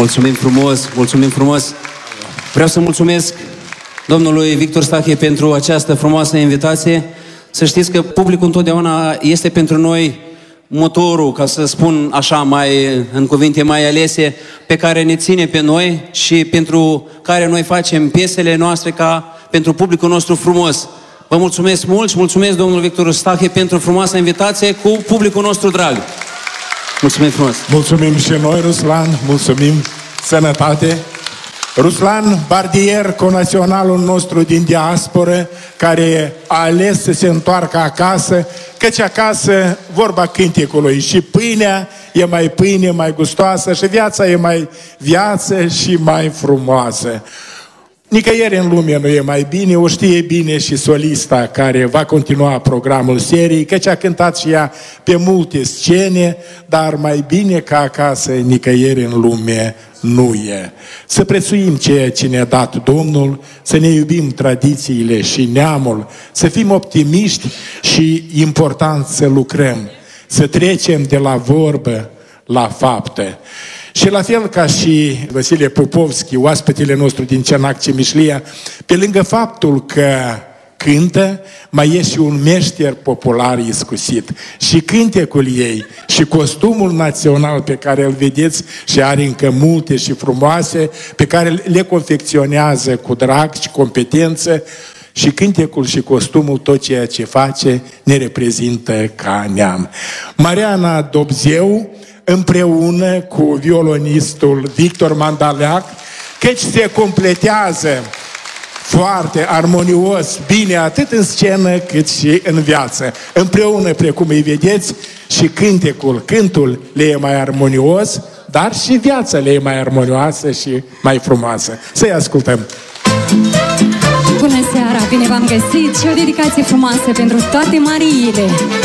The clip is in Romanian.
Mulțumim frumos, mulțumim frumos. Vreau să mulțumesc domnului Victor Stache pentru această frumoasă invitație. Să știți că publicul întotdeauna este pentru noi motorul, ca să spun așa în cuvinte mai alese, pe care ne ține pe noi și pentru care noi facem piesele noastre ca pentru publicul nostru frumos. Vă mulțumesc mult și mulțumesc domnul Victor Stache pentru frumoasa invitație cu publicul nostru drag. Mulțumim frumos! Mulțumim și noi, Ruslan, mulțumim, sănătate! Ruslan Bardier, conaționalul nostru din diasporă, care a ales să se întoarcă acasă, căci acasă, vorba cântecului, și pâinea e mai pâine, mai gustoasă, și viața e mai viață și mai frumoasă. Nicăieri în lume nu e mai bine, o știe bine și solista care va continua programul serii, căci a cântat și ea pe multe scene, dar mai bine ca acasă nicăieri în lume nu e. Să prețuim ceea ce ne-a dat Domnul, să ne iubim tradițiile și neamul, să fim optimiști și important să lucrăm, să trecem de la vorbă la fapte. Și la fel ca și Vasile Popovski, oaspetele nostru din Cernac Cemișlia, pe lângă faptul că cântă, mai e și un meșter popular iscusit. Și cântecul ei și costumul național pe care îl vedeți și are încă multe și frumoase, pe care le confecționează cu drag și competență, și cântecul și costumul, tot ceea ce face, ne reprezintă ca neam. Mariana Dobzeu, împreună cu violonistul Victor Mandaleac, căci se completează foarte armonios, bine, atât în scenă cât și în viață. Împreună, precum îi vedeți, și cântul le e mai armonios, dar și viața le e mai armonioasă și mai frumoasă. Să-i ascultăm! Bună seara, bine v-am găsit și o dedicație frumoasă pentru toate Mariile!